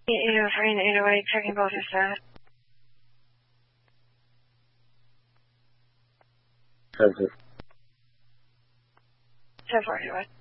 803 and 808, checking both your status. 10-4. 10-4, 808.